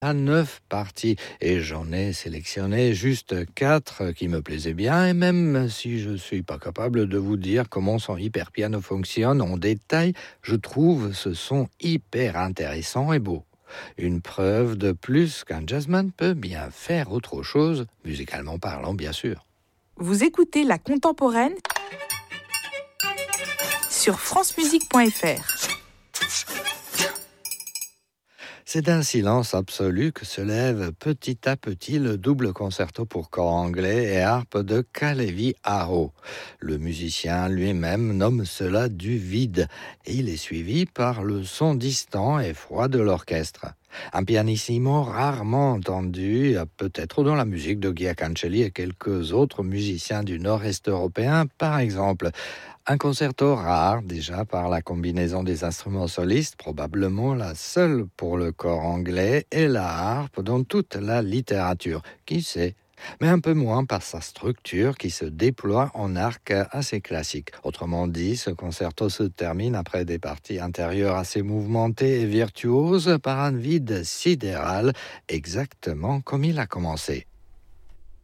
à 9 parties et j'en ai sélectionné juste 4 qui me plaisaient bien et même si je suis pas capable de vous dire comment son hyper piano fonctionne en détail, je trouve ce son hyper intéressant et beau. Une preuve de plus qu'un jazzman peut bien faire autre chose, musicalement parlant bien sûr. Vous écoutez La Contemporaine sur francemusique.fr. C'est d'un silence absolu que se lève petit à petit le double concerto pour corps anglais et harpe de Kalevi Aho. Le musicien lui-même nomme cela du vide et il est suivi par le son distant et froid de l'orchestre. Un pianissimo rarement entendu, peut-être dans la musique de Guy Cancelli et quelques autres musiciens du nord-est européen, par exemple. Un concerto rare déjà par la combinaison des instruments solistes, probablement la seule pour le corps anglais et la harpe dans toute la littérature. Qui sait ? Mais un peu moins par sa structure qui se déploie en arc assez classique. Autrement dit, ce concerto se termine après des parties intérieures assez mouvementées et virtuoses par un vide sidéral, exactement comme il a commencé.